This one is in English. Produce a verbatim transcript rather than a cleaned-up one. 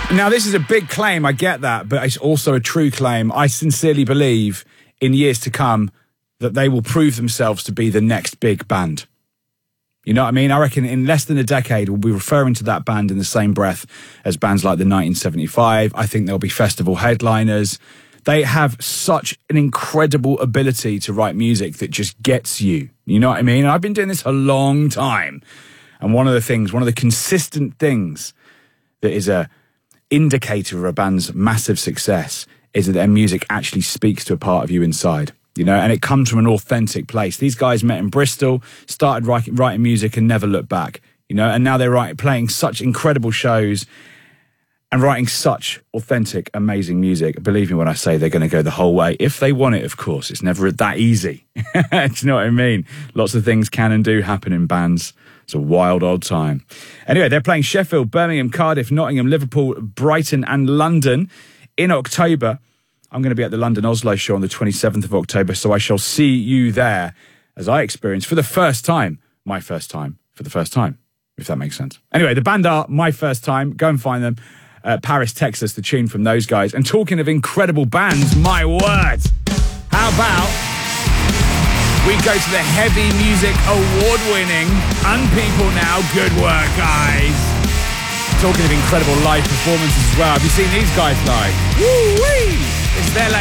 Now, this is a big claim, I get that, but it's also a true claim. I sincerely believe in years to come that they will prove themselves to be the next big band. You know what I mean? I reckon in less than a decade, we'll be referring to that band in the same breath as bands like the nineteen seventy-five. I think there'll be festival headliners. They have such an incredible ability to write music that just gets you. You know what I mean? And I've been doing this a long time. And one of the things, one of the consistent things that is a indicator of a band's massive success is that their music actually speaks to a part of you inside, you know, and it comes from an authentic place. These guys met in Bristol, started writing, writing music and never looked back, you know, and now they're writing, playing such incredible shows and writing such authentic, amazing music. Believe me when I say they're going to go the whole way. If they want it, of course. It's never that easy. Do you know what I mean? Lots of things can and do happen in bands. It's a wild old time. Anyway, they're playing Sheffield, Birmingham, Cardiff, Nottingham, Liverpool, Brighton and London in October. I'm going to be at the London Oslo show on the twenty-seventh of October, so I shall see you there as I experience for the first time, my first time, for the first time, if that makes sense. Anyway, the band are My First Time. Go and find them. Uh, Paris, Texas, the tune from those guys. And talking of incredible bands, my word, how about we go to the Heavy Music Award-winning Unpeople Now. Good work, guys. Talking of incredible live performances as well. Have you seen these guys live? Woo-wee! It's their